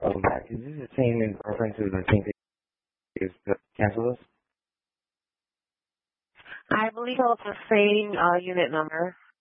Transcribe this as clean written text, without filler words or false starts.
back. Is this the same in reference to the same thing is to cancel this? I believe it's the same unit number.